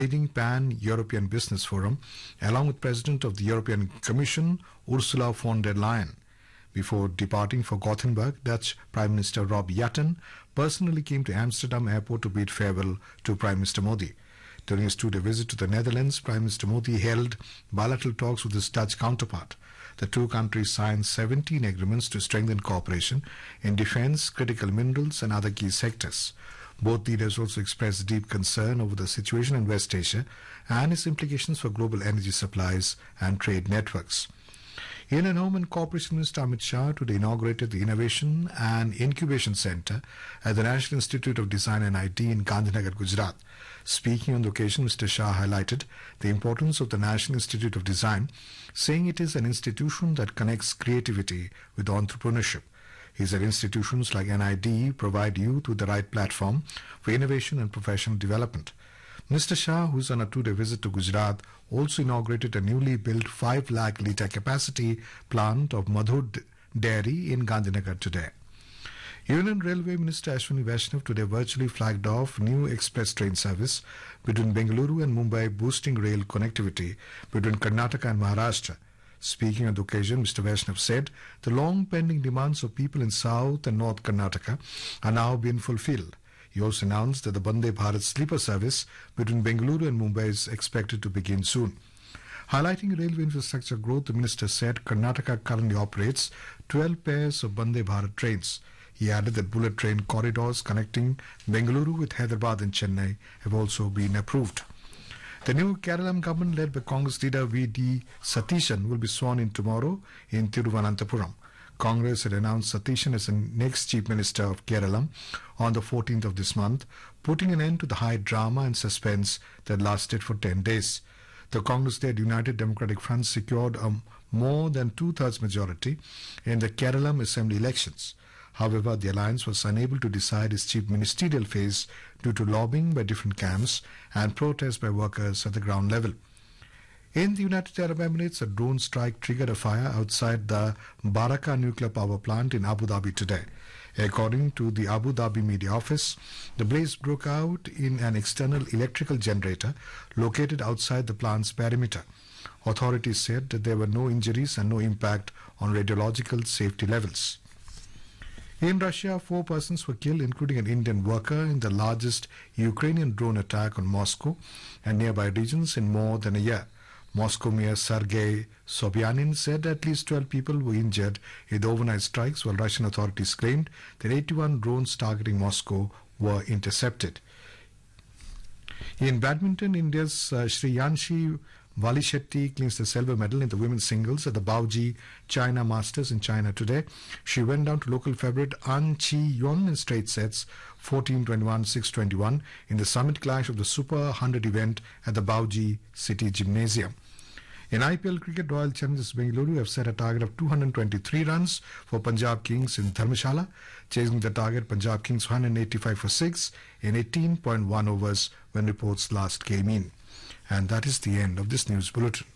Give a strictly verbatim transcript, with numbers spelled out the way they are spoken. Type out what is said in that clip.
leading pan-European business forum, along with President of the European Commission, Ursula von der Leyen. Before departing for Gothenburg, Dutch Prime Minister Rob Yatten personally came to Amsterdam airport to bid farewell to Prime Minister Modi. During his two-day visit to the Netherlands, Prime Minister Modi held bilateral talks with his Dutch counterpart. The two countries signed seventeen agreements to strengthen cooperation in defense, critical minerals and other key sectors. Both leaders also expressed deep concern over the situation in West Asia and its implications for global energy supplies and trade networks. Union Home and Corporation Minister Amit Shah today inaugurated the Innovation and Incubation Centre at the National Institute of Design and I T in Gandhinagar, Gujarat. Speaking on the occasion, Mister Shah highlighted the importance of the National Institute of Design, saying it is an institution that connects creativity with entrepreneurship. He said institutions like N I D provide youth with the right platform for innovation and professional development. Mister Shah, who is on a two-day visit to Gujarat, also inaugurated a newly built five lakh litre capacity plant of Madhur Dairy in Gandhinagar today. Union Railway Minister Ashwini Vaishnav today virtually flagged off new express train service between Bengaluru and Mumbai, boosting rail connectivity between Karnataka and Maharashtra. Speaking on the occasion, Mister Vaishnav said the long-pending demands of people in South and North Karnataka are now being fulfilled. He also announced that the Vande Bharat sleeper service between Bengaluru and Mumbai is expected to begin soon. Highlighting railway infrastructure growth, the minister said Karnataka currently operates twelve pairs of Vande Bharat trains. He added that bullet train corridors connecting Bengaluru with Hyderabad and Chennai have also been approved. The new Kerala government led by Congress leader V D Satishan will be sworn in tomorrow in Thiruvananthapuram. Congress had announced Satishan as the next Chief Minister of Kerala on the fourteenth of this month, putting an end to the high drama and suspense that lasted for ten days. The Congress-led United Democratic Front secured a more than two-thirds majority in the Kerala Assembly elections. However, the alliance was unable to decide its chief ministerial phase due to lobbying by different camps and protests by workers at the ground level. In the United Arab Emirates, a drone strike triggered a fire outside the Baraka nuclear power plant in Abu Dhabi today. According to the Abu Dhabi media office, the blaze broke out in an external electrical generator located outside the plant's perimeter. Authorities said that there were no injuries and no impact on radiological safety levels. In Russia, four persons were killed, including an Indian worker, in the largest Ukrainian drone attack on Moscow and nearby regions in more than a year. Moscow Mayor Sergei Sobyanin said at least twelve people were injured in the overnight strikes, while Russian authorities claimed that eighty-one drones targeting Moscow were intercepted. In badminton, India's uh, Shreyanshi Valishetty clings the silver medal in the women's singles at the Baoji China Masters in China today. She went down to local favourite An Chi-yuan in straight sets, fourteen twenty-one, six twenty-one, in the summit clash of the Super one hundred event at the Baoji City Gymnasium. In I P L cricket, Royal Challengers Bengaluru have set a target of two hundred twenty-three runs for Punjab Kings in Dharmshala. Chasing the target, Punjab Kings one hundred eighty-five for six in eighteen point one overs when reports last came in. And that is the end of this news bulletin.